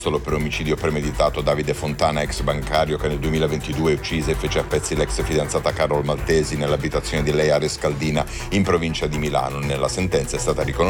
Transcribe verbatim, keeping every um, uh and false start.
Solo per omicidio premeditato Davide Fontana, ex bancario che nel duemilaventidue uccise e fece a pezzi l'ex fidanzata Carol Maltesi nell'abitazione di Lei Arescaldina in provincia di Milano. Nella sentenza è stata riconosciuta